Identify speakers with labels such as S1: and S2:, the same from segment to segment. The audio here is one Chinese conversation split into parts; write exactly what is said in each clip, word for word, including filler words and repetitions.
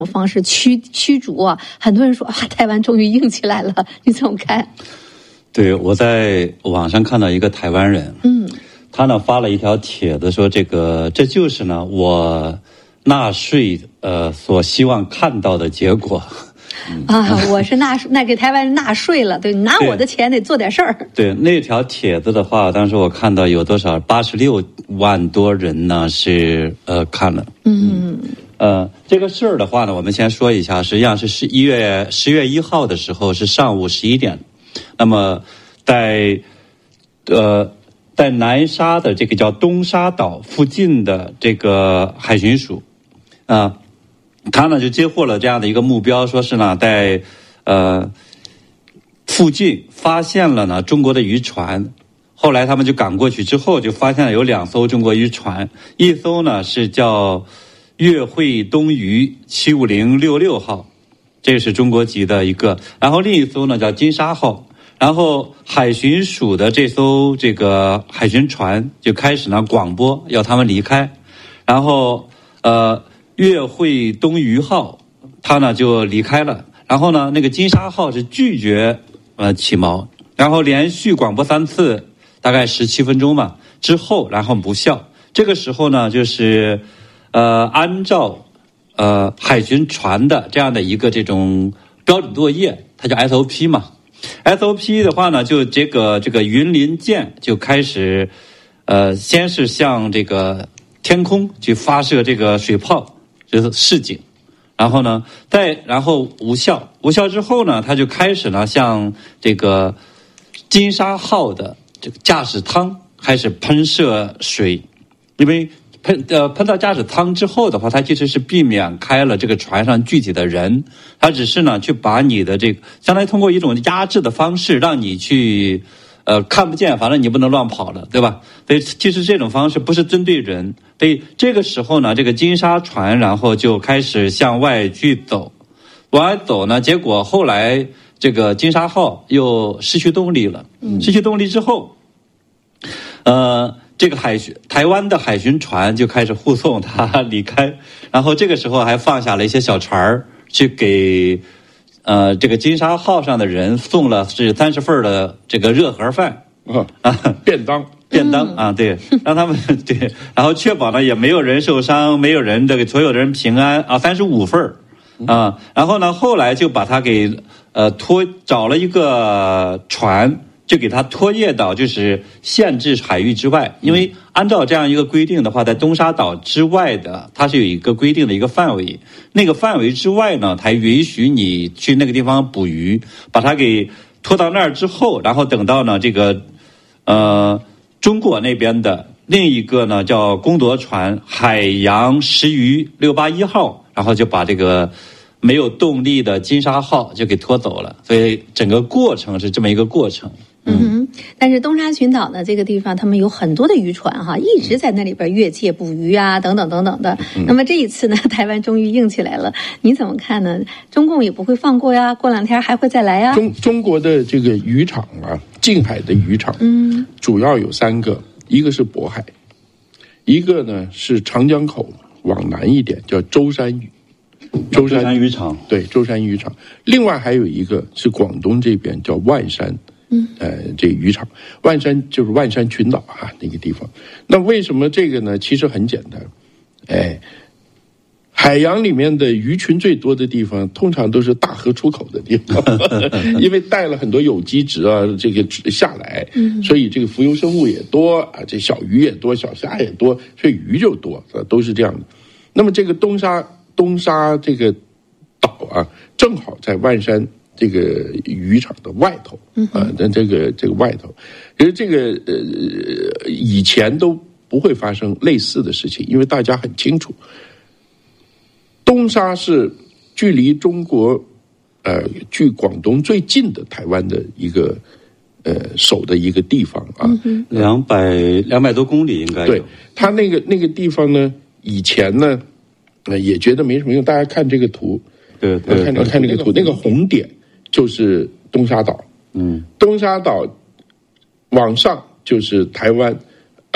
S1: 方式驱驱逐啊，很多人说啊，台湾终于硬起来了，你怎么看？
S2: 对，我在网上看到一个台湾人，
S1: 嗯，
S2: 他呢发了一条帖子说，这个这就是呢我纳税呃所希望看到的结果。
S1: 啊，我是纳那给台湾人纳税了，对，拿我的钱得做点事儿。
S2: 对，那条帖子的话，当时我看到有多少八十六万多人呢是呃看了。
S1: 嗯，
S2: 呃，这个事儿的话呢，我们先说一下，实际上是十一月十月一号的时候是上午十一点，那么在呃在南沙的这个叫东沙岛附近的这个海巡署啊。呃他呢就接获了这样的一个目标，说是呢在呃附近发现了呢中国的渔船，后来他们就赶过去之后，就发现了有两艘中国渔船，一艘呢是叫粤汇东渔七五零六六号，这是中国籍的一个，然后另一艘呢叫金沙号，然后海巡署的这艘这个海巡船就开始呢广播要他们离开，然后呃。粤汇东渔号，他呢就离开了，然后呢，那个金沙号是拒绝呃起锚，然后连续广播三次，大概十七分钟嘛，之后然后无效。这个时候呢，就是呃按照呃海巡船的这样的一个这种标准作业，它叫 S O P 嘛 ，S O P 的话呢，就这个这个云林舰就开始呃先是向这个天空去发射这个水炮。就是示警，然后呢，再然后无效，无效之后呢，他就开始呢向这个金沙号的这个驾驶舱开始喷射水，因为喷呃喷到驾驶舱之后的话，它其实是避免开了这个船上具体的人，它只是呢去把你的这个相当于通过一种压制的方式，让你去呃看不见，反正你不能乱跑了，对吧？所以其实这种方式不是针对人。所以这个时候呢，这个金沙船然后就开始向外去走，往外走呢，结果后来这个金沙号又失去动力了。失去动力之后，呃，这个海巡台湾的海巡船就开始护送他离开，然后这个时候还放下了一些小船去给呃这个金沙号上的人送了是三十份的这个热盒饭
S3: 啊，便当。
S2: 便当啊，对，让他们对，然后确保呢也没有人受伤，没有人这个所有的人平安啊，三十五份啊，然后呢后来就把他给呃拖找了一个船，就给他拖曳到就是限制海域之外，因为按照这样一个规定的话，在东沙岛之外的它是有一个规定的一个范围，那个范围之外呢才允许你去那个地方捕鱼，把它给拖到那儿之后，然后等到呢这个呃。中国那边的另一个呢叫攻夺船海洋石鱼六八一号，然后就把这个没有动力的金沙号就给拖走了，所以整个过程是这么一个过程。
S1: 嗯哼，但是东沙群岛呢这个地方，他们有很多的渔船哈，一直在那里边越界捕鱼啊，等等等等的。那么这一次呢，台湾终于硬起来了，你怎么看呢？中共也不会放过呀，过两天还会再来呀。
S3: 中中国的这个渔场啊，近海的渔场，嗯，主要有三个，一个是渤海，一个呢是长江口往南一点叫舟山渔。
S2: 舟山渔场，
S3: 对，舟山渔场。另外还有一个是广东这边叫万山。嗯，呃，这个渔场，万山就是万山群岛啊，那个地方。那为什么这个呢？其实很简单，哎，海洋里面的鱼群最多的地方，通常都是大河出口的地方，因为带了很多有机质啊，这个下来，所以这个浮游生物也多啊，这小鱼也多，小虾也多，所以鱼就多，都是这样的。那么这个东沙东沙这个岛啊，正好在万山。这个渔场的外头啊，在这个这个外头，其实这个呃以前都不会发生类似的事情，因为大家很清楚，东沙是距离中国呃距广东最近的台湾的一个呃守的一个地方啊，
S2: 两百两百多公里应该有。
S3: 对，它那个那个地方呢，以前呢，呃也觉得没什么用，大家看这个图，
S2: 对对，
S3: 看看这个图，那个红点。就是东沙岛，嗯，东沙岛往上就是台湾，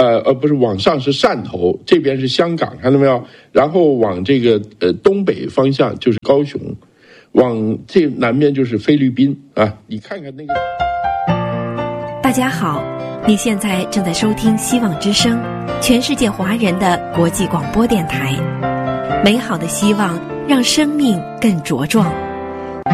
S3: 呃呃不是往上是汕头，这边是香港，看到没有？然后往这个呃东北方向就是高雄，往这南边就是菲律宾啊。你看看那个。
S4: 大家好，你现在正在收听希望之声，全世界华人的国际广播电台。美好的希望让生命更茁壮。